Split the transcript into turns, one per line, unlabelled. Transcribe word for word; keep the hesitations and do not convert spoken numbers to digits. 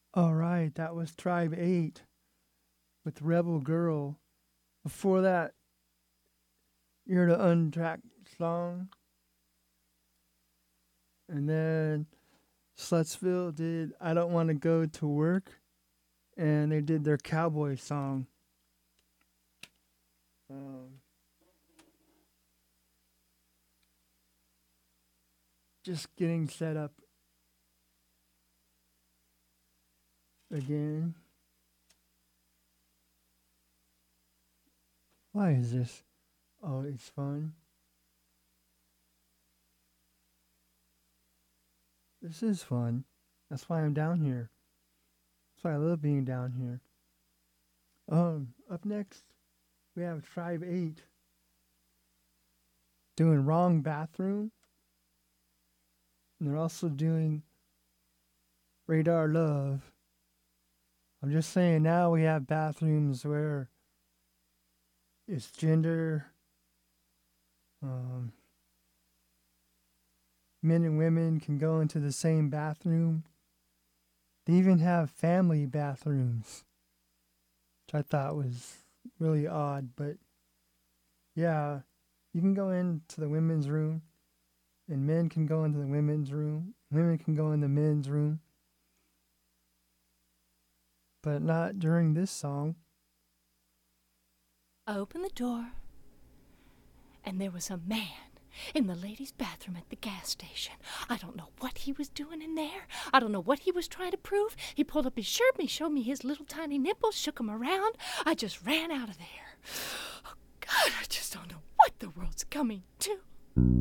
All right, that was Tribe eight with Rebel Girl. Before that, you're the Untracked song. And then Slutsville did I Don't Want to Go to Work. And they did their cowboy song. Um, just getting set up again. Why is this? Oh, it's fun. This is fun. That's why I'm down here. That's why I love being down here. Um, up next, we have Tribe eight doing Wrong Bathroom. And they're also doing Radar Love. I'm just saying now we have bathrooms where it's gender, um, men and women can go into the same bathroom. They even have family bathrooms, which I thought was really odd. But yeah, you can go into the women's room, and men can go into the women's room. Women can go in the men's room. But not during this song.
I opened the door, and there was a man in the ladies' bathroom at the gas station. I don't know what he was doing in there. I don't know what he was trying to prove. He pulled up his shirt and he showed me his little tiny nipples, shook him around. I just ran out of there. Oh, God, I just don't know what the world's coming to.